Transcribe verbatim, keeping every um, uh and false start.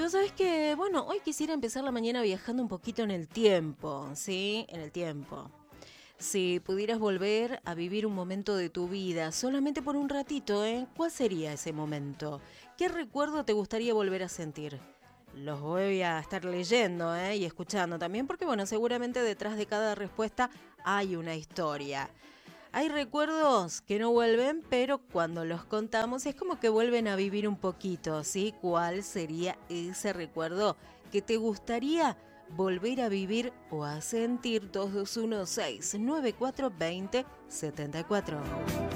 vos sabés que, bueno, hoy quisiera empezar la mañana viajando un poquito en el tiempo, ¿sí? En el tiempo. Si pudieras volver a vivir un momento de tu vida, solamente por un ratito, ¿eh? ¿Cuál sería ese momento? ¿Qué recuerdo te gustaría volver a sentir? Los voy a estar leyendo, ¿eh? Y escuchando también, porque, bueno, seguramente detrás de cada respuesta hay una historia. Hay recuerdos que no vuelven, pero cuando los contamos es como que vuelven a vivir un poquito, ¿sí? ¿Cuál sería ese recuerdo que te gustaría volver a vivir o a sentir? Dos dos uno seis nueve cuatro dos cero siete cuatro.